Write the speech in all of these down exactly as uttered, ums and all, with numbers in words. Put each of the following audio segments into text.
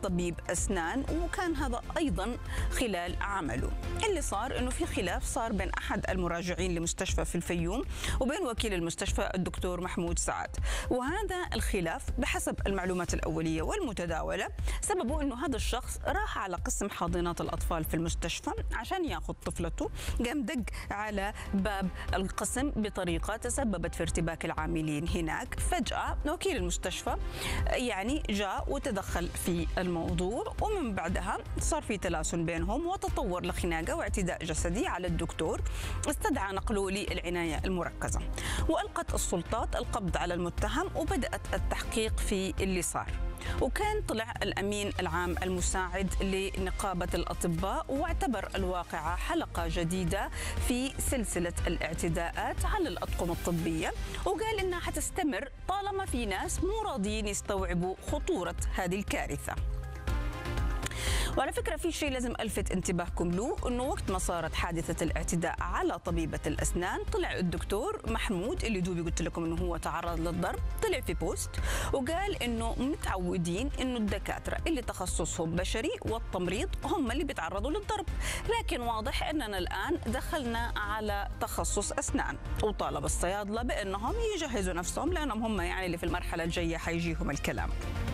طبيب أسنان، وكان هذا أيضا خلال عمله. اللي صار أنه في خلاف صار بين أحد المراجعين لمستشفى في الفيوم وبين وكيل المستشفى الدكتور محمود سعد، وهذا الخلاف بحسب المعلومات الأولية والمتداولة سببه أنه هذا الشخص راح على قسم حاضنات الأطفال في المستشفى عشان ياخذ طفلته، قام دق على باب القسم بطريقة تسببت في ارتباك العاملين هناك. فجأة وكيل المستشفى يعني جاء وتدخل في الموضوع، ومن بعدها صار في تلاسن بينهم وتطور لخناقة واعتداء جسدي على الدكتور، استدعى نقله للعناية المركزة، وألقت السلطات القبض على المتهم وبدأت التحقيق في اللي صار. وكان طلع الأمين العام المساعد لنقابة الأطباء واعتبر الواقعة حلقة جديدة في سلسلة الاعتداءات على الأطقم الطبية، وقال إنها حتستمر طالما في ناس مو راضيين يستوعبوا خطورة هذه الكارثة. وعلى فكرة في شيء لازم ألفت انتباهكم له، أنه وقت ما صارت حادثة الاعتداء على طبيبة الأسنان طلع الدكتور محمود اللي دوبي قلت لكم أنه هو تعرض للضرب، طلع في بوست وقال أنه متعودين أنه الدكاترة اللي تخصصهم بشري والتمريض هم اللي بيتعرضوا للضرب، لكن واضح أننا الآن دخلنا على تخصص أسنان، وطالب الصيادلة بأنهم يجهزوا نفسهم لأنهم هم يعني اللي في المرحلة الجاية حيجيهم الكلام.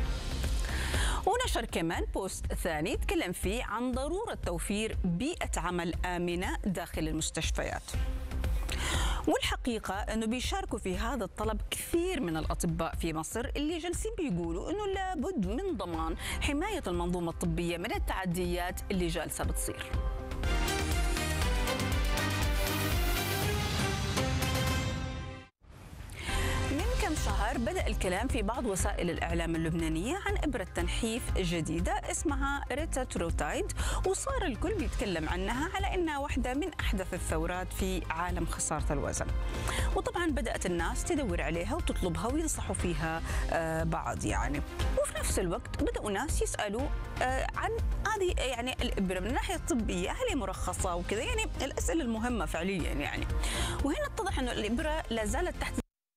ونشر كمان بوست ثاني تكلم فيه عن ضرورة توفير بيئة عمل آمنة داخل المستشفيات. والحقيقة أنه بيشاركوا في هذا الطلب كثير من الأطباء في مصر اللي جالسين بيقولوا أنه لابد من ضمان حماية المنظومة الطبية من التعديات اللي جالسة بتصير. كم شهر بدأ الكلام في بعض وسائل الإعلام اللبنانية عن إبرة تنحيف جديدة اسمها ريتاتروتايد، وصار الكل بيتكلم عنها على أنها واحدة من أحدث الثورات في عالم خسارة الوزن. وطبعا بدأت الناس تدور عليها وتطلبها وينصحوا فيها بعض يعني، وفي نفس الوقت بدأوا ناس يسألوا عن هذه يعني الإبرة من الناحية الطبية، هل هي مرخصة وكذا، يعني الأسئلة المهمة فعليا يعني. وهنا اتضح أنه الإبرة لا زالت تحت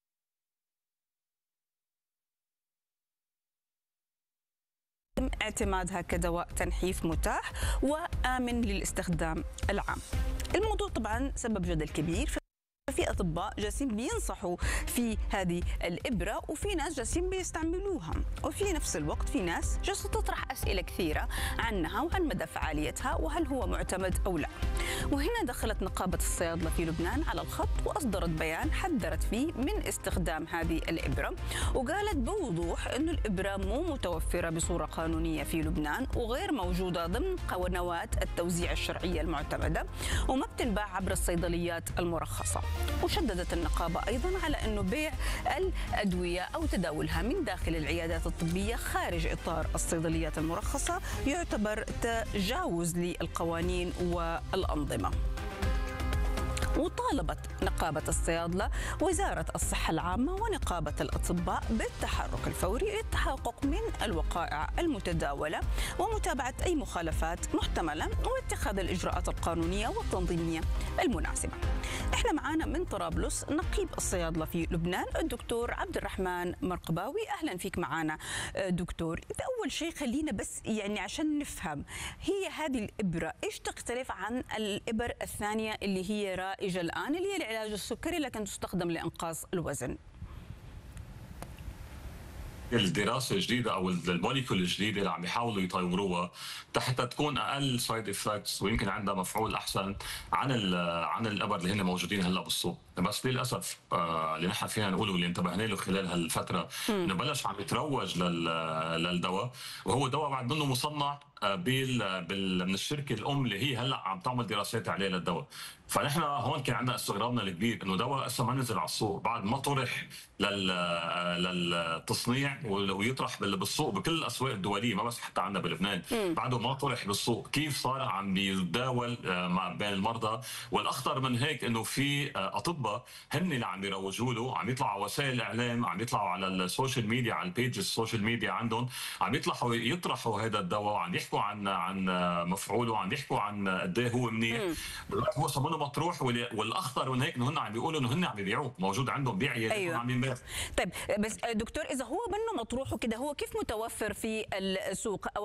اعتمادها كدواء تنحيف متاح وآمن للاستخدام العام. الموضوع طبعا سبب جدل كبير، في أطباء جالسين بينصحوا في هذه الإبرة وفي ناس جالسين بيستعملوها، وفي نفس الوقت في ناس جالسة تطرح أسئلة كثيرة عنها وعن مدى فعاليتها وهل هو معتمد أو لا. وهنا دخلت نقابة الصيادلة في لبنان على الخط وأصدرت بيان حذرت فيه من استخدام هذه الإبرة، وقالت بوضوح أن الإبرة مو متوفرة بصورة قانونية في لبنان وغير موجودة ضمن قنوات التوزيع الشرعية المعتمدة وما بتنباع عبر الصيدليات المرخصة. وشددت النقابة أيضا على أنه بيع الأدوية أو تداولها من داخل العيادات الطبية خارج إطار الصيدليات المرخصة يعتبر تجاوز للقوانين والأنظمة. وطالبت نقابة الصيادلة وزارة الصحة العامة ونقابة الأطباء بالتحرك الفوري للتحقق من الوقائع المتداولة ومتابعة أي مخالفات محتملة واتخاذ الإجراءات القانونية والتنظيمية المناسبة. احنا معانا من طرابلس نقيب الصيادلة في لبنان الدكتور عبد الرحمن مرقباوي. أهلا فيك معانا دكتور. أول شيء خلينا بس يعني عشان نفهم، هي هذه الإبرة إيش تختلف عن الإبر الثانية اللي هي رائجة الآن اللي هي العلاج السكري لكن تستخدم لإنقاص الوزن؟ الدراسه الجديده او الموليكول الجديده اللي عم يحاولوا يطوروها حتى تكون اقل سايد افكتس ويمكن عندها مفعول احسن عن عن الابر اللي هن موجودين هلا بالسوق. بس للاسف آه اللي نحن فينا نقوله واللي انتبهنا له خلال هالفتره انه بلش عم يتروج للدواء، وهو دواء بعد منه مصنع بال بال من الشركه الام اللي هي هلا عم تعمل دراسات عليه للدواء. فنحن هون كان عندنا استغرابنا الكبير انه دواء لسه ما نزل على السوق بعد ما طرح لل للتصنيع ويطرح بالسوق بكل الاسواق الدوليه، ما بس حتى عندنا بلبنان، بعده ما طرح بالسوق، كيف صار عم بيتداول بين المرضى؟ والاخطر من هيك انه في اطباء هن اللي عم بيروجوا له، عم يطلعوا على وسائل الاعلام، عم يطلعوا على السوشيال ميديا، على البيج السوشيال ميديا عندهم، عم يطلعوا يطرحوا هذا الدواء وعم يحكوا عن عن مفعوله وعم يحكوا عن قد ايه هو منيح. هو صمونه مطروح، والاخطر من هيك انه هن عم بيقولوا انه هن عم يبيعوه، موجود عندهم بيع أيوة. عم ينباع. طيب بس دكتور، اذا هو منه مطروح وكده، هو كيف متوفر في السوق؟ أو